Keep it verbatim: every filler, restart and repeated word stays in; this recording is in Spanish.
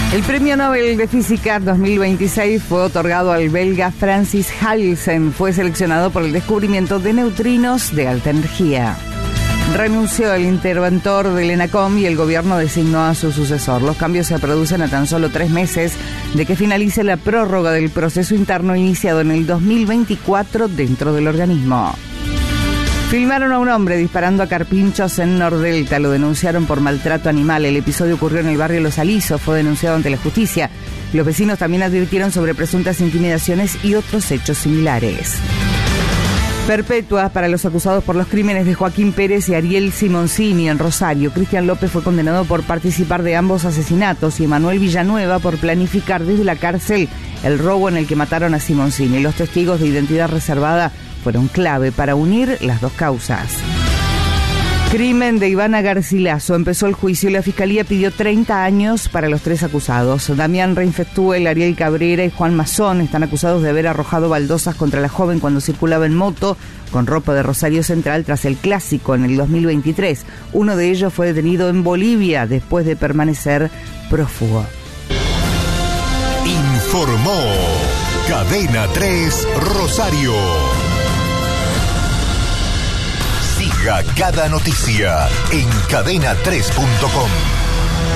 El Premio Nobel de Física dos mil veintiséis fue otorgado al belga Francis Halsen. Fue seleccionado por el descubrimiento de neutrinos de alta energía. Renunció el interventor del ENACOM y el gobierno designó a su sucesor. Los cambios se producen a tan solo tres meses de que finalice la prórroga del proceso interno iniciado en el dos mil veinticuatro dentro del organismo. Filmaron a un hombre disparando a carpinchos en Nordelta. Lo denunciaron por maltrato animal. El episodio ocurrió en el barrio Los Alisos. Fue denunciado ante la justicia. Los vecinos también advirtieron sobre presuntas intimidaciones y otros hechos similares. Perpetua para los acusados por los crímenes de Joaquín Pérez y Ariel Simoncini en Rosario. Cristian López fue condenado por participar de ambos asesinatos y Emanuel Villanueva por planificar desde la cárcel el robo en el que mataron a Simoncini. Los testigos de identidad reservada fueron clave para unir las dos causas. Crimen de Ivana Garcilaso. Empezó el juicio y la Fiscalía pidió treinta años para los tres acusados. Damián Reinfestuel, Ariel Cabrera y Juan Mazón están acusados de haber arrojado baldosas contra la joven cuando circulaba en moto con ropa de Rosario Central tras el clásico en el dos mil veintitrés. Uno de ellos fue detenido en Bolivia después de permanecer prófugo. Informó Cadena tres Rosario. Siga cada noticia en cadena tres punto com.